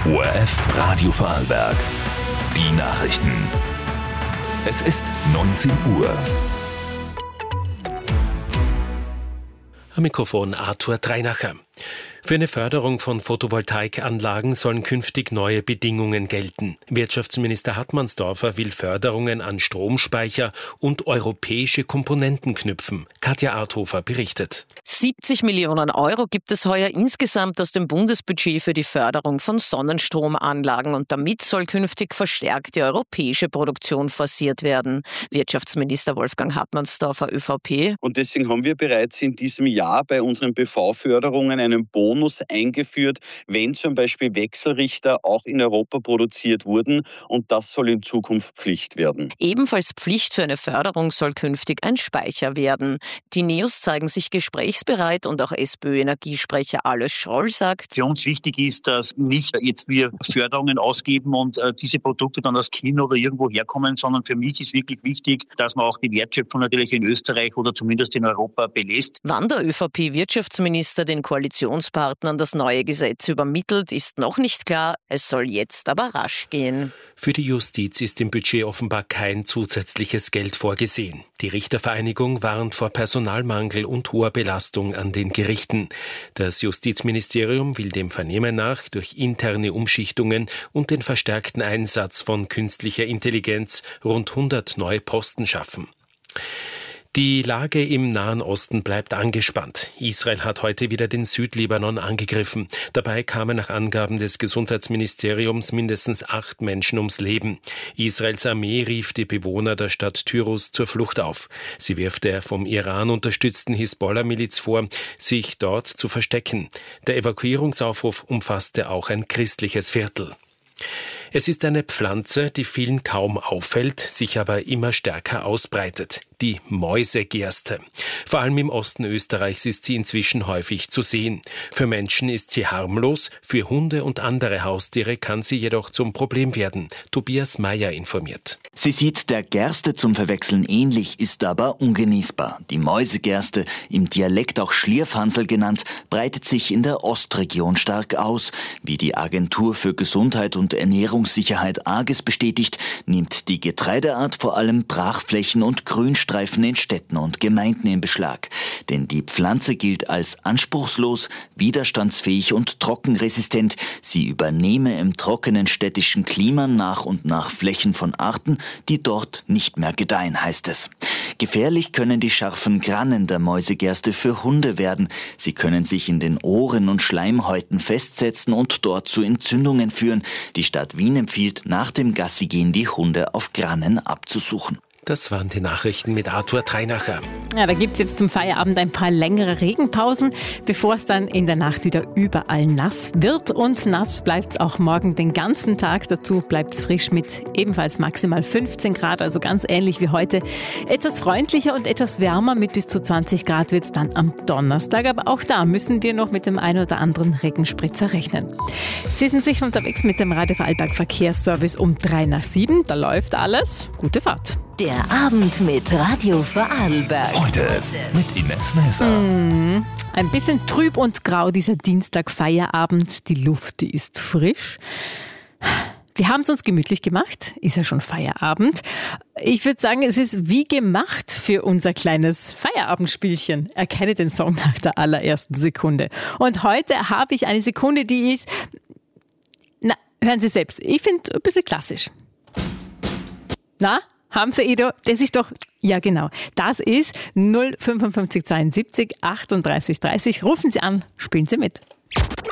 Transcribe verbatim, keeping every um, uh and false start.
O R F Radio Vorarlberg. Die Nachrichten. Es ist neunzehn Uhr. Am Mikrofon Arthur Treinacher. Für eine Förderung von Photovoltaikanlagen sollen künftig neue Bedingungen gelten. Wirtschaftsminister Hartmannsdorfer will Förderungen an Stromspeicher und europäische Komponenten knüpfen. Katja Arthofer berichtet. siebzig Millionen Euro gibt es heuer insgesamt aus dem Bundesbudget für die Förderung von Sonnenstromanlagen und damit soll künftig verstärkt die europäische Produktion forciert werden. Wirtschaftsminister Wolfgang Hartmannsdorfer, ÖVP. Und deswegen haben wir bereits in diesem Jahr bei unseren B V-Förderungen einen Bonus eingeführt, wenn zum Beispiel Wechselrichter auch in Europa produziert wurden, und das soll in Zukunft Pflicht werden. Ebenfalls Pflicht für eine Förderung soll künftig ein Speicher werden. Die Neos zeigen sich gesprächsbereit und auch SPÖ-Energiesprecher Alois Schroll sagt: Für uns wichtig ist, dass nicht jetzt wir Förderungen ausgeben und äh, diese Produkte dann aus China oder irgendwo herkommen, sondern für mich ist wirklich wichtig, dass man auch die Wertschöpfung natürlich in Österreich oder zumindest in Europa belässt. Wann der ÖVP-Wirtschaftsminister den Koalitionspartnern das neue Gesetz übermittelt, ist noch nicht klar. Es soll jetzt aber rasch gehen. Für die Justiz ist im Budget offenbar kein zusätzliches Geld vorgesehen. Die Richtervereinigung warnt vor Personalmangel und hoher Belastung an den Gerichten. Das Justizministerium will dem Vernehmen nach durch interne Umschichtungen und den verstärkten Einsatz von künstlicher Intelligenz rund hundert neue Posten schaffen. Die Lage im Nahen Osten bleibt angespannt. Israel hat heute wieder den Südlibanon angegriffen. Dabei kamen nach Angaben des Gesundheitsministeriums mindestens acht Menschen ums Leben. Israels Armee rief die Bewohner der Stadt Tyrus zur Flucht auf. Sie wirft der vom Iran unterstützten Hisbollah-Miliz vor, sich dort zu verstecken. Der Evakuierungsaufruf umfasste auch ein christliches Viertel. Es ist eine Pflanze, die vielen kaum auffällt, sich aber immer stärker ausbreitet. Die Mäusegerste. Vor allem im Osten Österreichs ist sie inzwischen häufig zu sehen. Für Menschen ist sie harmlos, für Hunde und andere Haustiere kann sie jedoch zum Problem werden. Tobias Meyer informiert. Sie sieht der Gerste zum Verwechseln ähnlich, ist aber ungenießbar. Die Mäusegerste, im Dialekt auch Schlierfhansel genannt, breitet sich in der Ostregion stark aus. Wie die Agentur für Gesundheit und Ernährungssicherheit AGES bestätigt, nimmt die Getreideart vor allem Brachflächen und Grünstreifen in Städten und Gemeinden in Beschlag. Denn die Pflanze gilt als anspruchslos, widerstandsfähig und trockenresistent. Sie übernehme im trockenen städtischen Klima nach und nach Flächen von Arten, die dort nicht mehr gedeihen, heißt es. Gefährlich können die scharfen Grannen der Mäusegerste für Hunde werden. Sie können sich in den Ohren und Schleimhäuten festsetzen und dort zu Entzündungen führen. Die Stadt Wien empfiehlt, nach dem Gassigehen die Hunde auf Grannen abzusuchen. Das waren die Nachrichten mit Arthur Treinacher. Ja, da gibt es jetzt zum Feierabend ein paar längere Regenpausen, bevor es dann in der Nacht wieder überall nass wird. Und nass bleibt es auch morgen den ganzen Tag. Dazu bleibt es frisch mit ebenfalls maximal fünfzehn Grad, also ganz ähnlich wie heute. Etwas freundlicher und etwas wärmer mit bis zu zwanzig Grad wird es dann am Donnerstag. Aber auch da müssen wir noch mit dem einen oder anderen Regenspritzer rechnen. Sie sind sicher unterwegs mit dem Radio Vorarlberg Verkehrsservice um drei nach sieben. Da läuft alles. Gute Fahrt. Der Abend mit Radio Vorarlberg. Heute mit Ines Näser. Mm, ein bisschen trüb und grau dieser Dienstag-Feierabend. Die Luft, die ist frisch. Wir haben es uns gemütlich gemacht. Ist ja schon Feierabend. Ich würde sagen, es ist wie gemacht für unser kleines Feierabendspielchen. Erkenne den Song nach der allerersten Sekunde. Und heute habe ich eine Sekunde, die ist... Na, hören Sie selbst. Ich finde ein bisschen klassisch. Na? Haben Sie, Edo? Das ist doch, ja genau, das ist null fünfundfünfzig zweiundsiebzig achtunddreißig dreißig. Rufen Sie an, spielen Sie mit.